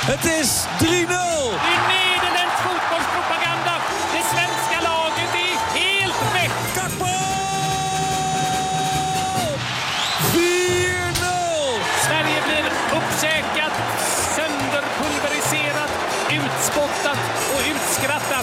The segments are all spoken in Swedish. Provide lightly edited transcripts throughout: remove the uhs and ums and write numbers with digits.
Het is 3-0! Det är nederländsk fotbollspropaganda. Det svenska laget är helt väck. Kakpo! 4-0! Sverige blir uppkäkat, sönderpulveriserat, utspottat och utskrattat.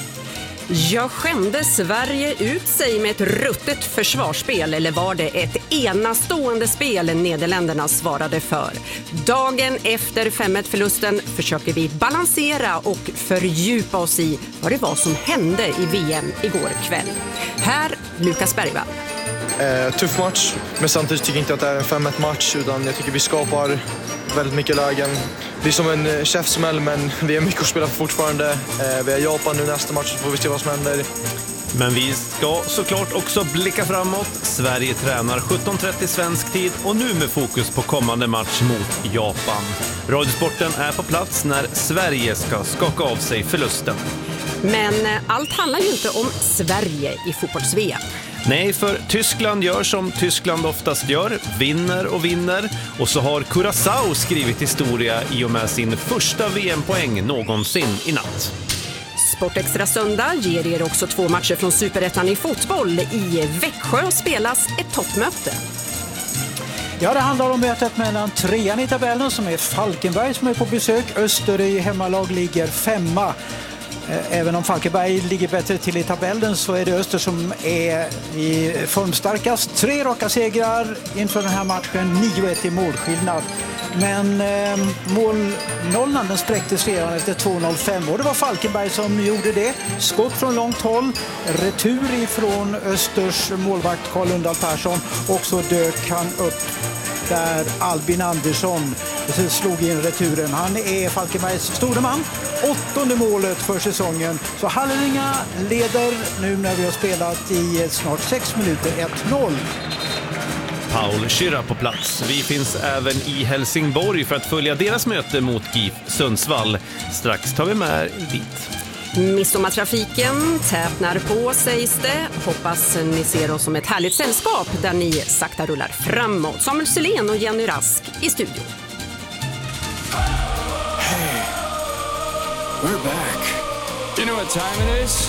Jag skämde Sverige ut sig med ett ruttet försvarsspel, eller var det ett enastående spel Nederländerna svarade för? Dagen efter 5-1-förlusten försöker vi balansera och fördjupa oss i vad det var som hände i VM igår kväll. Här Lukas Bergvall. Tuff match, men samtidigt tycker jag inte att det är en 5-1-match, utan jag tycker vi skapar väldigt mycket lägen. Det är som en käftsmäll, men vi har mycket att spela för fortfarande. Vi har Japan nu nästa match, så får vi se vad som händer. Men vi ska såklart också blicka framåt. Sverige tränar 17:30 svensk tid och nu med fokus på kommande match mot Japan. Radiosporten är på plats när Sverige ska skaka av sig förlusten. Men allt handlar ju inte om Sverige i fotbolls-VM. Nej, för Tyskland gör som Tyskland oftast gör, vinner och vinner. Och så har Curaçao skrivit historia i och med sin första VM-poäng någonsin i natt. Sportextra söndag ger er också 2 matcher från Superettan i fotboll. I Växjö spelas ett toppmöte. Ja, det handlar om mötet mellan 3:an i tabellen som är Falkenberg som är på besök. Öster i hemmalag ligger 5:a. Även om Falkenberg ligger bättre till i tabellen så är det Öster som är i formstarkast. 3 raka segrar inför den här matchen, 9-1 i målskillnad. Men målnollan den sträcktes redan efter 2:05 och det var Falkenberg som gjorde det. Skott från långt håll, retur ifrån Östers målvakt Carl Lundahl Persson och så dök han upp där Albin Andersson slog in returen. Han är Falkenbergs store man. 8:e målet för säsongen. Så Halleringa leder nu när vi har spelat i snart 6 minuter 1-0. Paul Schürrer på plats. Vi finns även i Helsingborg för att följa deras möte mot GIF Sundsvall. Strax tar vi med dit. Midsommartrafiken tätnar på, sägs det. Hoppas ni ser oss som ett härligt sällskap där ni sakta rullar framåt. Samuel Sylén och Jenny Rask i studion. Hey, we're back. You know what time it is?